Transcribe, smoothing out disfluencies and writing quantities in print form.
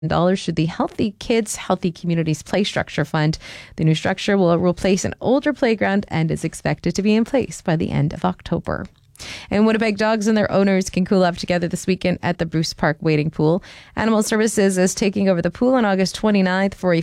dollars to the Healthy Kids, Healthy Communities Play Structure Fund. The new structure will replace an older playground and is expected to be in place by the end of October. And Winnipeg dogs and their owners can cool off together this weekend at the Bruce Park Wading Pool. Animal Services is taking over the pool on August 29th for a